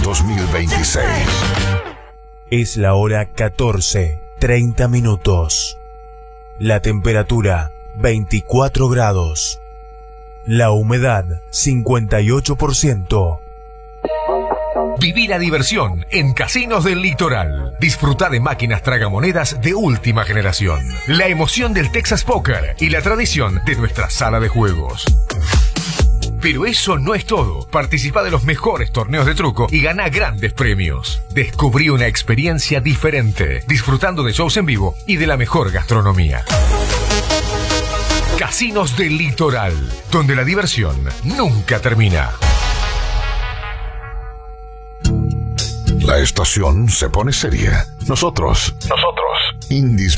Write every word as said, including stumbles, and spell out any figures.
dos mil veintiséis. Es la hora catorce, treinta minutos. La temperatura veinticuatro grados. La humedad cincuenta y ocho por ciento. Viví la diversión en Casinos del Litoral. Disfruta de máquinas tragamonedas de última generación, la emoción del Texas Poker y la tradición de nuestra sala de juegos. Pero eso no es todo. Participa de los mejores torneos de truco y gana grandes premios. Descubrí una experiencia diferente, disfrutando de shows en vivo y de la mejor gastronomía. Casinos del Litoral, donde la diversión nunca termina. La estación se pone seria. Nosotros, nosotros, indispensable.